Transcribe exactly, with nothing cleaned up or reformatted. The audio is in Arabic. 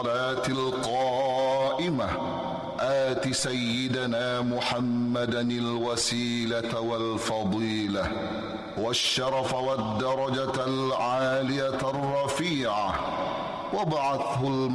الصلاة القائمة آت سيدنا محمدا الوسيلة والفضيلة والشرف والدرجة العالية الرفيعة وابعثه